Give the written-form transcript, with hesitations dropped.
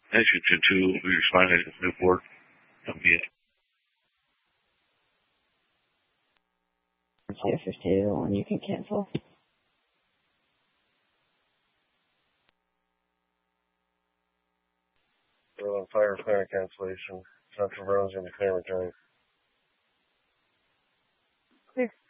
Exit to 2, we responded to Newport. Flight 52, and you can cancel. Fire clear cancellation. Central Road's going to clear return. Clear.